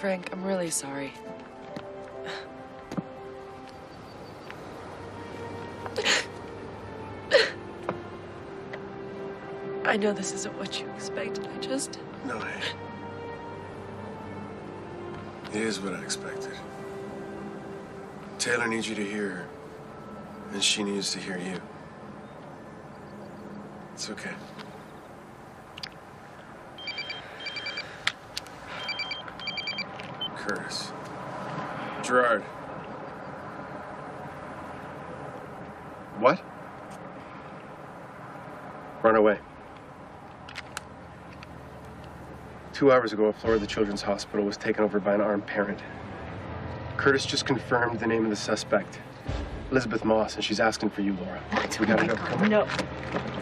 Frank, I'm really sorry. I know this isn't what you expected. I just... No, hey. It is what I expected. Taylor needs you to hear her, and she needs to hear you. It's okay. Curtis. Gerard. What? Run away. 2 hours ago, a floor of the Children's Hospital was taken over by an armed parent. Curtis just confirmed the name of the suspect, Elizabeth Moss, and she's asking for you, Laura. What? We gotta go. No.